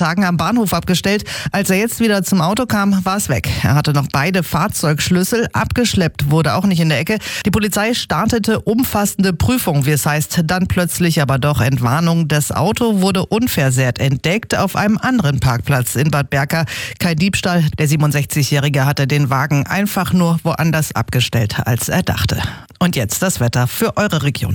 Tagen am Bahnhof abgestellt. Als er jetzt wieder zum Auto kam, war es weg. Er hatte noch beide Fahrzeugschlüssel. Abgeschleppt wurde auch nicht in der Ecke. Die Polizei startete umfassende Prüfung, wie es heißt. Dann plötzlich aber doch Entwarnung. Das Auto wurde unversehrt entdeckt auf einem anderen Parkplatz in Bad Berka. Kein Diebstahl. Der 67-Jährige hatte den Wagen einfach nur woanders abgestellt, als er dachte. Und jetzt das Wetter für eure Region.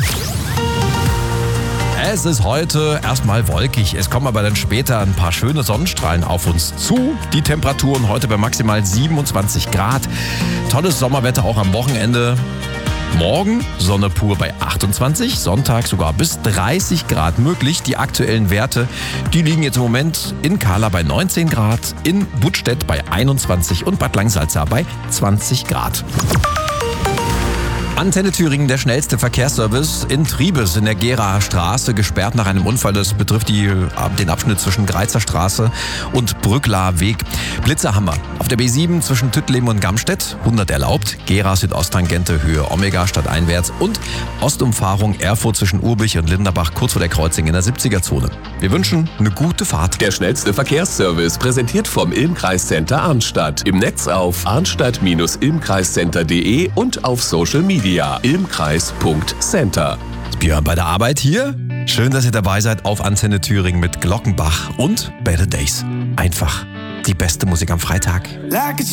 Es ist heute erstmal wolkig. Es kommen aber dann später ein paar schöne Sonnenstrahlen auf uns zu. Die Temperaturen heute bei maximal 27 Grad. Tolles Sommerwetter auch am Wochenende. Morgen Sonne pur bei 28, Sonntag sogar bis 30 Grad möglich. Die aktuellen Werte, die liegen jetzt im Moment in Kahla bei 19 Grad, in Buttstedt bei 21 und Bad Langsalza bei 20 Grad. Antenne Thüringen, der schnellste Verkehrsservice in Triebes in der Geraer Straße, gesperrt nach einem Unfall. Das betrifft den Abschnitt zwischen Greizer Straße und Brücklaer Weg. Blitzer haben wir. Auf der B7 zwischen Tüttleben und Gamstedt 100 erlaubt. Gera Südosttangente Höhe Omega stadteinwärts und Ostumfahrung Erfurt zwischen Urbich und Linderbach kurz vor der Kreuzung in der 70er-Zone. Wir wünschen eine gute Fahrt. Der schnellste Verkehrsservice präsentiert vom Ilmkreiscenter Arnstadt. Im Netz auf arnstadt-ilmkreiscenter.de und auf Social Media. ilmkreis.center. Björn bei der Arbeit hier. Schön, dass ihr dabei seid auf Antenne Thüringen mit Glockenbach und Better Days. Einfach die beste Musik am Freitag. Like